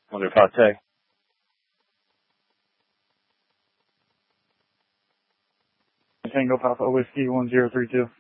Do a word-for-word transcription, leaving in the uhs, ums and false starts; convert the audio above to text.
Wonder Pate. Tango Papa Whiskey one zero three two.